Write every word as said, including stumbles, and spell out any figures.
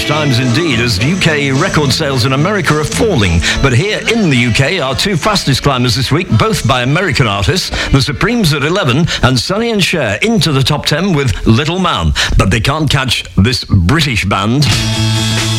strange times indeed, as U K record sales in America are falling. But here in the U K, our two fastest climbers this week, both by American artists, the Supremes at eleven and Sonny and Cher into the top ten with Little Man. But they can't catch this British band.